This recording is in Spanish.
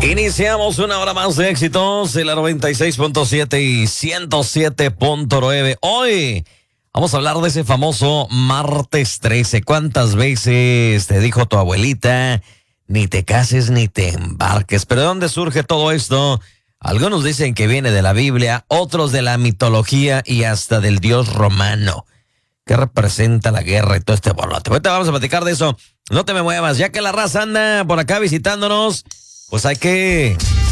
Iniciamos una hora más de éxitos en la 96.7 y 107.9. Hoy vamos a hablar de ese famoso martes 13. ¿Cuántas veces te dijo tu abuelita, ni te cases ni te embarques? ¿Pero de dónde surge todo esto? Algunos dicen que viene de la Biblia, otros de la mitología y hasta del dios romano. ¿Qué representa la guerra y todo este borlote? Ahorita vamos a platicar de eso. No te me muevas, ya que la raza anda por acá visitándonos, pues hay que